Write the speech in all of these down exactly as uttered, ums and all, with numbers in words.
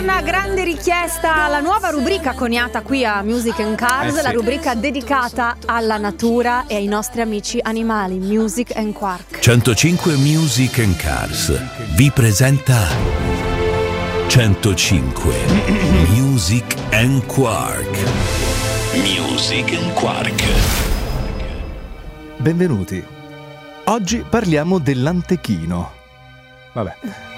Torna grande richiesta la nuova rubrica coniata qui a Music and Cars, Eh sì. la rubrica dedicata alla natura e ai nostri amici animali, Music and Quark. centocinque Music and Cars vi presenta centocinque Music and Quark. Music and Quark. Benvenuti. Oggi parliamo dell'antechino. Vabbè.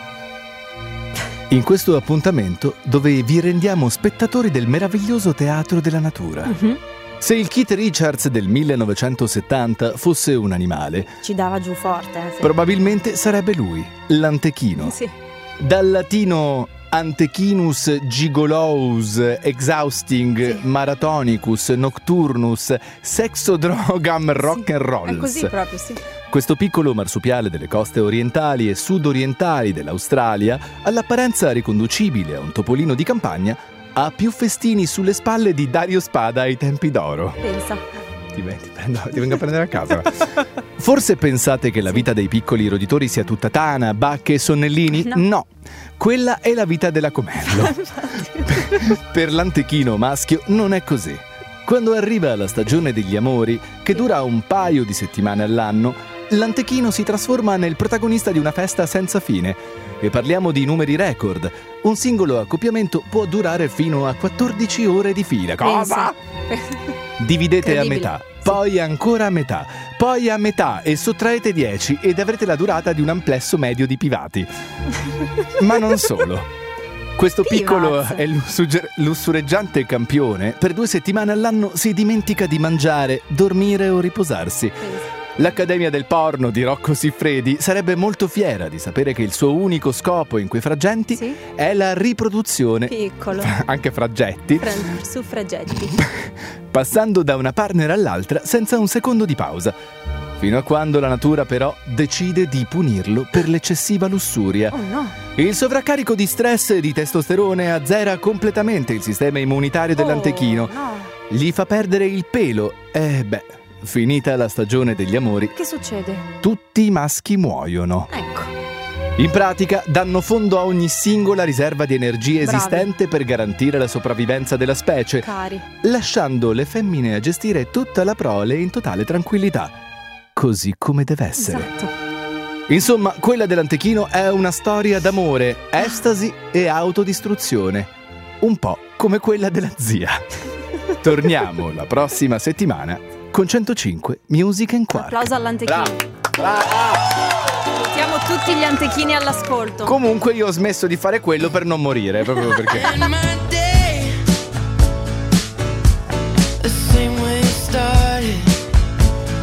In questo appuntamento dove vi rendiamo spettatori del meraviglioso teatro della natura. Mm-hmm. Se il Keith Richards del millenovecentosettanta fosse un animale, Ci dava giù forte. Eh, sì. probabilmente sarebbe lui, l'antechino. Sì. Dal latino Antechinus gigolous exhausting Sì. maratonicus nocturnus sexodrogam rock and rolls. È così proprio, sì. Questo piccolo marsupiale delle coste orientali e sudorientali dell'Australia, all'apparenza riconducibile a un topolino di campagna, ha più festini sulle spalle di Dario Spada ai tempi d'oro. Pensa. Ti, ti, prendo, ti vengo a prendere a casa. Forse pensate che la vita dei piccoli roditori sia tutta tana, bacche e sonnellini? No. No. Quella è la vita dell'acomello. Per l'antechino maschio non è così. Quando arriva la stagione degli amori, che dura un paio di settimane all'anno, l'antechino si trasforma nel protagonista di una festa senza fine. E parliamo di numeri record. Un singolo accoppiamento può durare fino a quattordici ore di fila. Cosa? Dividete a metà, poi ancora a metà, poi a metà e sottraete dieci ed avrete la durata di un amplesso medio di pivati. Ma non solo. Questo piccolo Pivaz. e lussuge- lussureggiante campione per due settimane all'anno si dimentica di mangiare, dormire o riposarsi. Pensa. L'Accademia del Porno di Rocco Siffredi sarebbe molto fiera di sapere che il suo unico scopo in quei frangenti Sì. è la riproduzione. Piccolo. Anche fraggetti. Fra- Suffragetti. Passando da una partner all'altra senza un secondo di pausa, fino a quando la natura però decide di punirlo per l'eccessiva lussuria. Oh no. Il sovraccarico di stress e di testosterone azzera completamente il sistema immunitario dell'antechino, Oh, no. gli fa perdere il pelo e beh, finita la stagione degli amori, Che succede? tutti i maschi muoiono. Ecco. In pratica danno fondo a ogni singola riserva di energia Bravi. esistente per garantire la sopravvivenza della specie, Cari. lasciando le femmine a gestire tutta la prole in totale tranquillità, così come deve essere. Esatto. Insomma, quella dell'antechino è una storia d'amore, estasi e autodistruzione, un po' come quella della zia. Torniamo la prossima settimana con centocinque Music and Quark. Applauso all'antechino. Salutiamo tutti gli antechini all'ascolto. Comunque io ho smesso di fare quello per non morire, proprio perché